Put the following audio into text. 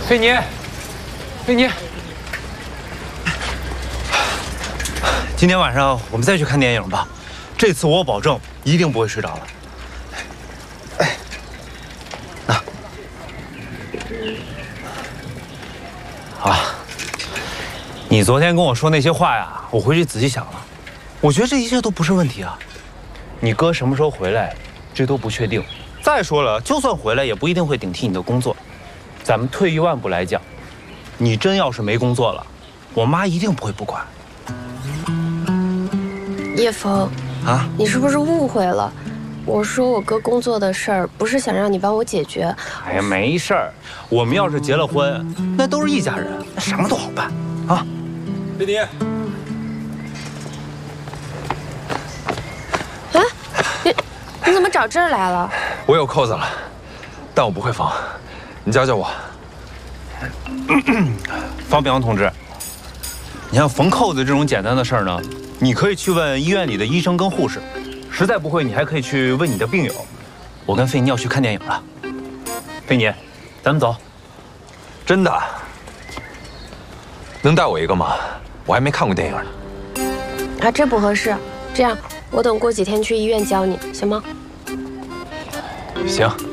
菲尼，菲尼，今天晚上我们再去看电影吧。这次我保证一定不会睡着了。哎，那啊，你昨天跟我说那些话呀，我回去仔细想了，我觉得这一切都不是问题啊。你哥什么时候回来，这都不确定。再说了，就算回来，也不一定会顶替你的工作。咱们退一万步来讲，你真要是没工作了，我妈一定不会不管。 叶枫啊，你是不是误会了？我说我哥工作的事儿，不是想让你帮我解决。 哎呀，没事儿，我们要是结了婚，那都是一家人，那什么都好办啊。 菲尼， 哎，你怎么找这儿来了？ 我有扣子了，但我不会缝，你教教我。 方炳阳同志，你像缝扣子这种简单的事儿呢，你可以去问医院里的医生跟护士，实在不会，你还可以去问你的病友。我跟费妮要去看电影了，费妮，咱们走。 真的？能带我一个吗？我还没看过电影呢。 啊，这不合适。这样，我等过几天去医院教你，行吗？ 行。